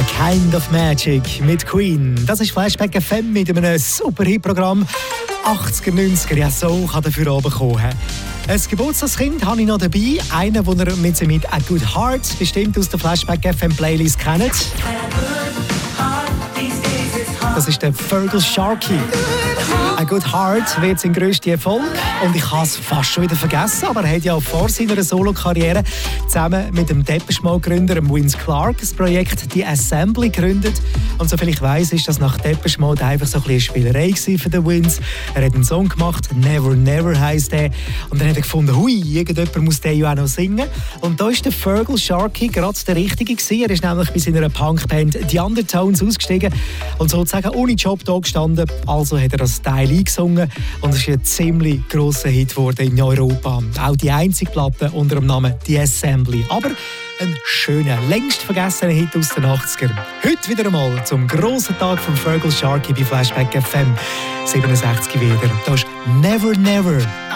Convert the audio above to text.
Kind of Magic mit Queen. Das ist Flashback FM mit einem super Hit-Programm. 80er, 90er, ja, so kann dafür oben kommen. Ein Geburtstagskind habe ich noch dabei. Einen, den ihr mit A Good Heart bestimmt aus der Flashback FM Playlist kennt. Das ist der Fergal Sharkey. A Good Heart wird sein grösster Erfolg. Und ich habe es fast schon wieder vergessen, aber er hat ja vor seiner Solo-Karriere zusammen mit dem Depeche Mode-Gründer Vince Clarke das Projekt «The Assembly» gegründet. Und soviel ich weiss, ist das nach Depeche Mode einfach so ein bisschen Spielerei für den Vince. Er hat einen Song gemacht, «Never Never» heisst der. Und dann hat er gefunden, hui, irgendjemand muss den ja auch noch singen. Und da war der Fergal Sharkey gerade der Richtige gewesen. Er ist nämlich bei seiner Punkband «The Undertones» ausgestiegen und sozusagen ohne Job da gestanden. Also hat er das Teil eingesungen und es ist ein ziemlich grosser Hit geworden in Europa. Auch die einzige Platte unter dem Namen «The Assembly». Aber ein schöner, längst vergessener Hit aus den 80ern. Heute wieder einmal zum grossen Tag von Fergal Sharkey bei Flashback FM 67 wieder. Das ist «Never Never».